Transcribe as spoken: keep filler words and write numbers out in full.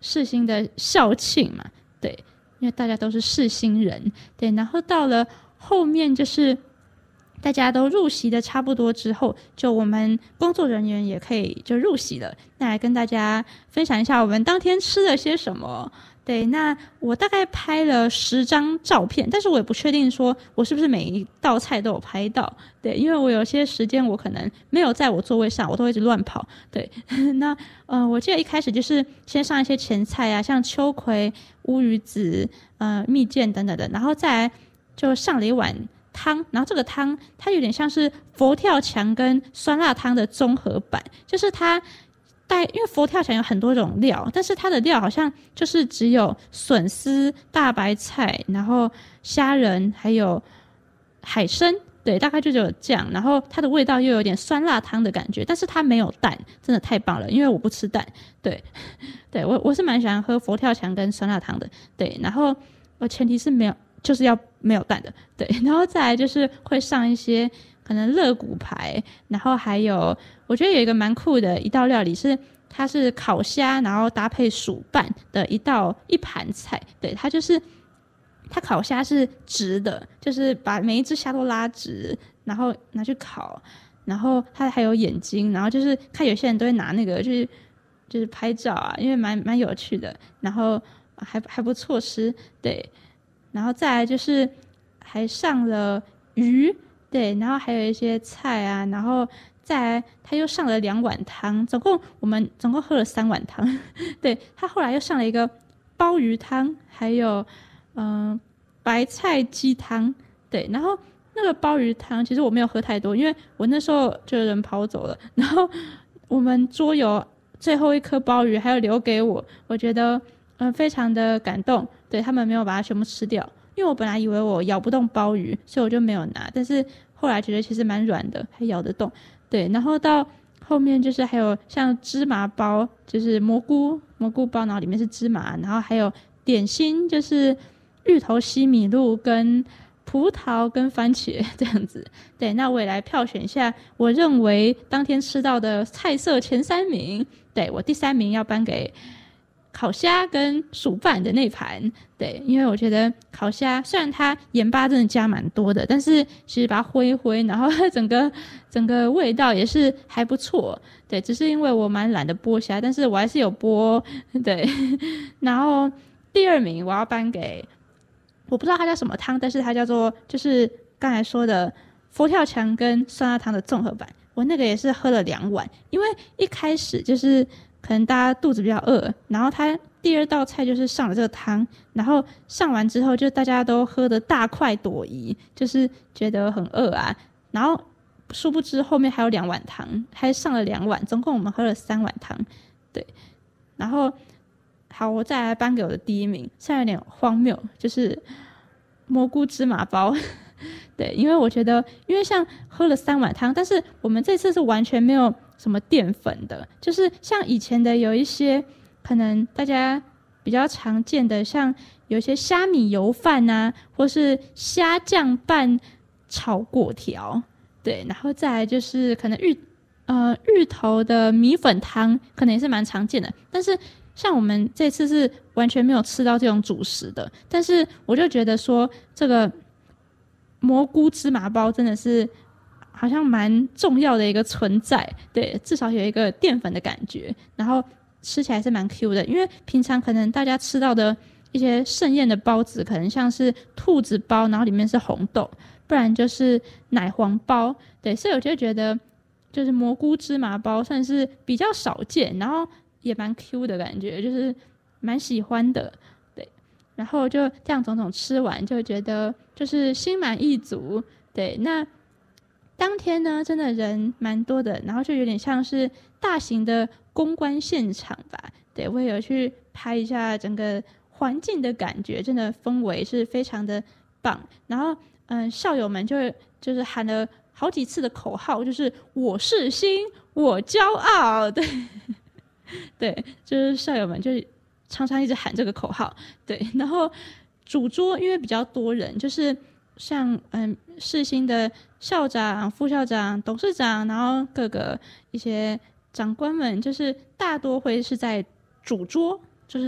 世新的校庆嘛，对，因为大家都是世新人，对，然后到了后面就是大家都入席的差不多之后，就我们工作人员也可以就入席了。那来跟大家分享一下我们当天吃了些什么。对，那我大概拍了十张照片，但是我也不确定说我是不是每一道菜都有拍到。对，因为我有些时间我可能没有在我座位上，我都会一直乱跑。对，那呃，我记得一开始就是先上一些前菜啊，像秋葵、乌鱼子、呃蜜饯等等的，然后再来就上了一碗汤，然后这个汤它有点像是佛跳墙跟酸辣汤的综合版，就是它带，因为佛跳墙有很多种料，但是它的料好像就是只有笋丝、大白菜，然后虾仁还有海参，对，大概就只有这样，然后它的味道又有点酸辣汤的感觉，但是它没有蛋，真的太棒了，因为我不吃蛋。对，对，我我是蛮喜欢喝佛跳墙跟酸辣汤的。对，然后我前提是没有，就是要没有蛋的。对，然后再来就是会上一些可能肋骨排，然后还有我觉得有一个蛮酷的一道料理是它是烤虾，然后搭配薯拌的一道一盘菜。对，它就是它烤虾是直的，就是把每一只虾都拉直，然后拿去烤，然后它还有眼睛，然后就是看有些人都会拿那个就是就是拍照啊，因为蛮蛮有趣的，然后还还不错吃。对，然后再来就是还上了鱼，对，然后还有一些菜啊，然后再来他又上了两碗汤，总共我们总共喝了三碗汤。对，他后来又上了一个鲍鱼汤，还有嗯、呃、白菜鸡汤。对，然后那个鲍鱼汤其实我没有喝太多，因为我那时候就有人跑走了，然后我们桌有最后一颗鲍鱼还有留给我，我觉得嗯、呃、非常的感动。对，他们没有把它全部吃掉，因为我本来以为我咬不动鲍鱼，所以我就没有拿，但是后来觉得其实蛮软的，还咬得动。对，然后到后面就是还有像芝麻包，就是蘑菇蘑菇包，然后里面是芝麻，然后还有点心，就是芋头西米露跟葡萄跟番茄这样子。对，那我也来票选一下我认为当天吃到的菜色前三名。对，我第三名要颁给烤虾跟薯拌的那盘。对，因为我觉得烤虾虽然它盐巴真的加蛮多的，但是其实把它挥一挥，然后整个整个味道也是还不错。对，只是因为我蛮懒得剥虾，但是我还是有剥。对，然后第二名我要颁给，我不知道它叫什么汤，但是它叫做就是刚才说的佛跳墙跟酸辣汤的综合版。我那个也是喝了两碗，因为一开始就是可能大家肚子比较饿，然后它第二道菜就是上了这个汤，然后上完之后就大家都喝得大快朵颐，就是觉得很饿啊，然后殊不知后面还有两碗汤，还上了两碗，总共我们喝了三碗汤。对，然后好，我再来颁给我的第一名，虽然有点荒谬，就是蘑菇芝麻包。对，因为我觉得因为像喝了三碗汤，但是我们这次是完全没有什么淀粉的，就是像以前的有一些可能大家比较常见的，像有一些虾米油饭啊，或是虾酱拌炒粿条。对，然后再来就是可能芋呃芋头的米粉汤，可能也是蛮常见的，但是像我们这次是完全没有吃到这种主食的，但是我就觉得说这个蘑菇芝麻包真的是好像蛮重要的一个存在。对，至少有一个淀粉的感觉，然后吃起来是蛮 Q 的，因为平常可能大家吃到的一些盛宴的包子可能像是兔子包，然后里面是红豆，不然就是奶黄包。对，所以我就觉得就是蘑菇芝麻包算是比较少见，然后也蛮 Q 的感觉，就是蛮喜欢的。对，然后就这样种种吃完就觉得就是心满意足。对，那当天呢真的人蛮多的，然后就有点像是大型的公关现场吧。对，我也有去拍一下整个环境的感觉，真的氛围是非常的棒。然后嗯，校友们就就是喊了好几次的口号，就是我是新，我骄傲。对对，就是校友们就常常一直喊这个口号。对，然后主桌因为比较多人，就是像嗯世新的校长、副校长、董事长，然后各个一些长官们，就是大多会是在主桌。